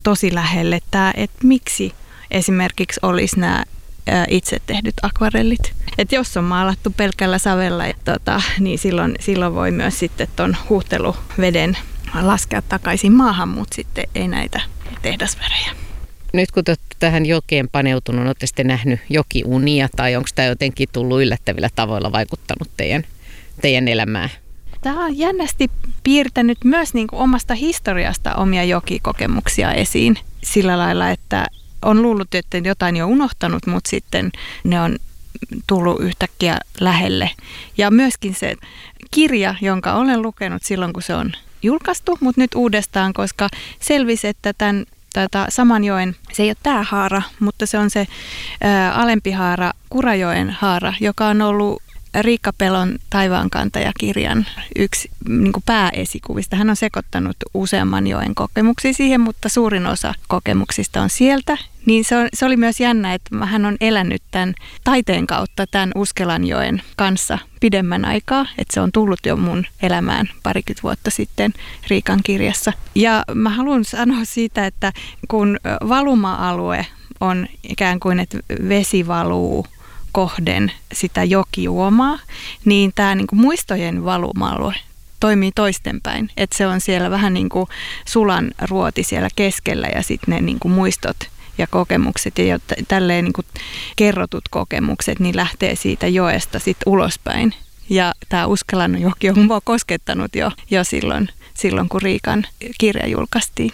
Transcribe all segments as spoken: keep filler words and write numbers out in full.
tosi lähelle tämä, että miksi esimerkiksi olisi nämä itse tehdyt akvarellit. Että jos on maalattu pelkällä savella, tota, niin silloin, silloin voi myös sitten tuon huuhteluveden laskea takaisin maahan, mutta sitten ei näitä tehdasvärejä. Nyt kun te olette tähän jokeen paneutunut, olette sitten nähnyt jokiunia tai onko tämä jotenkin tullut yllättävillä tavoilla vaikuttanut teidän, teidän elämään? Tämä on jännästi piirtänyt myös niin kuin omasta historiasta omia jokikokemuksia esiin sillä lailla, että on luullut, että jotain jo unohtanut, mutta sitten ne on tullut yhtäkkiä lähelle. Ja myöskin se kirja, jonka olen lukenut silloin, kun se on julkaistu, mutta nyt uudestaan, koska selvisi, että tämän tätä Samanjoen, se ei ole tämä haara, mutta se on se ää, alempi haara, Kurajoen haara, joka on ollut Riikka Pelon Taivaankantaja-kirjan yksi niin kuin pääesikuvista. Hän on sekoittanut useamman joen kokemuksia siihen, mutta suurin osa kokemuksista on sieltä. Niin se, on, se oli myös jännä, että hän on elänyt tämän taiteen kautta tämän Uskelanjoen kanssa pidemmän aikaa. Että se on tullut jo mun elämään parikymmentä vuotta sitten Riikan kirjassa. Ja mä haluan sanoa siitä, että kun valuma-alue on ikään kuin, että vesi valuu kohden sitä jokijuomaa, niin tämä niinku muistojen valuma-alue toimii toistenpäin. Että se on siellä vähän niin kuin sulan ruoti siellä keskellä ja sitten ne niinku muistot ja kokemukset ja tälleen niinku kerrotut kokemukset niin lähtee siitä joesta sitten ulospäin. Ja tämä Uskelan joki on mua koskettanut jo, jo silloin, silloin, kun Riikan kirja julkaistiin.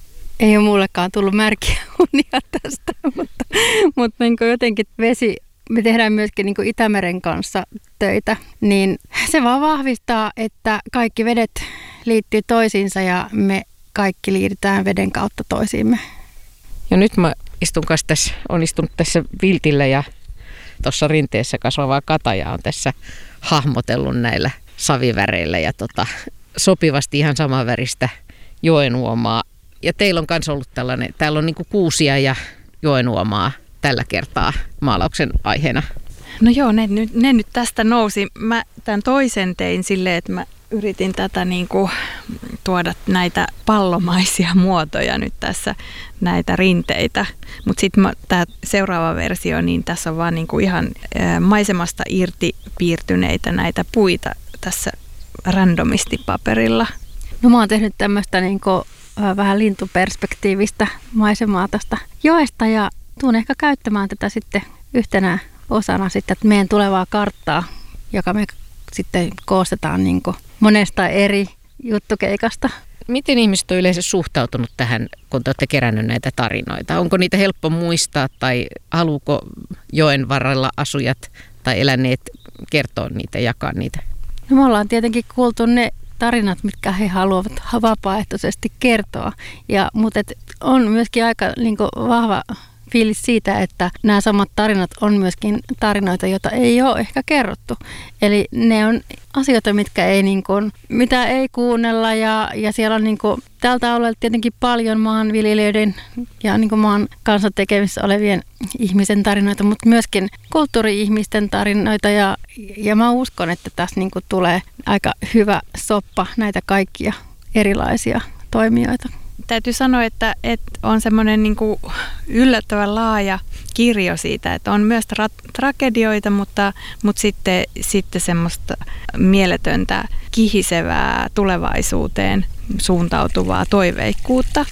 Ei ole mullekaan tullut märkiä unia tästä, mutta, mutta niin kuin jotenkin vesi, me tehdään myöskin niin kuin Itämeren kanssa töitä, niin se vaan vahvistaa, että kaikki vedet liittyy toisiinsa ja me kaikki liitetään veden kautta toisiimme. Ja nyt mä istun kanssa tässä, on istunut tässä viltillä ja tuossa rinteessä kasvavaa katajaa on tässä hahmotellut näillä saviväreillä ja tota, sopivasti ihan samanväristä joenuomaa. Ja teillä on myös ollut tällainen, täällä on niinku kuusia ja joenuomaa tällä kertaa maalauksen aiheena. No joo, ne, ne nyt tästä nousi. Mä tämän toisen tein silleen, että mä yritin tätä niin kuin tuoda näitä pallomaisia muotoja nyt tässä, näitä rinteitä. Mutta sitten tämä seuraava versio, niin tässä on vaan niin kuin ihan ä, maisemasta irti piirtyneitä näitä puita tässä randomisti paperilla. No mä oon tehnyt tämmöistä niin kuin vähän lintuperspektiivistä maisemaa tästä joesta ja tuun ehkä käyttämään tätä sitten yhtenä osana sitten meidän tulevaa karttaa, joka me sitten koostetaan niin kuin monesta eri juttukeikasta. Miten ihmiset on yleensä suhtautunut tähän, kun te olette kerännyt näitä tarinoita? Onko niitä helppo muistaa tai haluuko joen varrella asujat tai eläneet kertoa niitä, jakaa niitä? No me ollaan tietenkin kuultu ne tarinat, mitkä he haluavat vapaaehtoisesti kertoa. Ja, mutta et on myöskin aika niin kuin vahva fiilis siitä, että nämä samat tarinat on myöskin tarinoita, joita ei ole ehkä kerrottu. Eli ne on asioita, mitkä ei, niin kuin, mitä ei kuunnella ja, ja siellä on niin kuin, tältä alueelta tietenkin paljon maanviljelijöiden ja niin kuin maan kanssa tekemissä olevien ihmisen tarinoita, mutta myöskin kulttuuri-ihmisten tarinoita ja, ja mä uskon, että tässä niin kuin tulee aika hyvä soppa näitä kaikkia erilaisia toimijoita. Täytyy sanoa, että, että on semmoinen niin kuin yllättävän laaja kirjo siitä, että on myös tra- tragedioita, mutta, mutta sitten, sitten semmoista mieletöntä kihisevää tulevaisuuteen suuntautuvaa toiveikkuutta.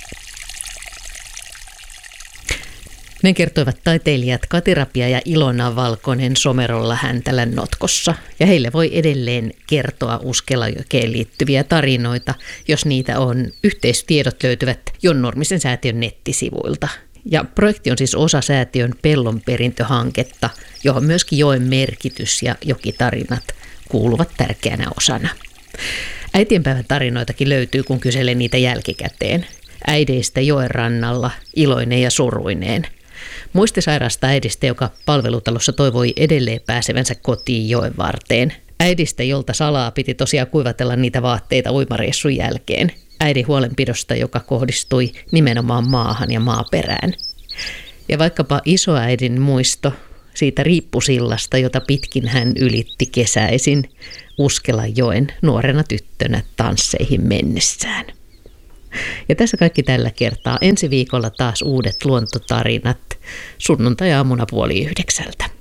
Ne kertoivat taiteilijat Kati Rapia ja Ilona Valkonen Somerolla Häntälän Notkossa. Ja heille voi edelleen kertoa Uskelanjokeen liittyviä tarinoita, jos niitä on. Yhteistiedot löytyvät Jon Nurmisen säätiön nettisivuilta. Ja projekti on siis osa säätiön Pellonperintöhanketta, johon myöskin joen merkitys ja jokitarinat kuuluvat tärkeänä osana. Äitienpäivän tarinoitakin löytyy, kun kyselee niitä jälkikäteen. Äideistä joen rannalla, iloineen ja suruineen. Muistisairaasta äidistä, joka palvelutalossa toivoi edelleen pääsevänsä kotiin joen varteen. Äidistä, jolta salaa piti tosiaan kuivatella niitä vaatteita uimareissun jälkeen. Äidin huolenpidosta, joka kohdistui nimenomaan maahan ja maaperään. Ja vaikkapa isoäidin muisto siitä riippusillasta, jota pitkin hän ylitti kesäisin Uskelanjoen nuorena tyttönä tansseihin mennessään. Ja tässä kaikki tällä kertaa. Ensi viikolla taas uudet luontotarinat sunnuntai-aamuna puoli yhdeksältä.